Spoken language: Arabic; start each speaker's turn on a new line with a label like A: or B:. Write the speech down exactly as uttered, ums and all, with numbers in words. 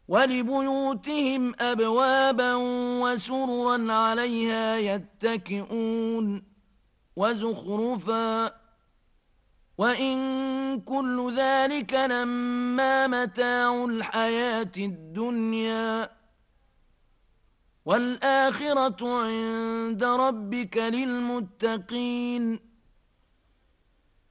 A: ولبيوتهم أبوابا وسررا عليها يتكئون وزخرفا وإن كل ذلك لما متاع الحياة الدنيا والآخرة عند ربك للمتقين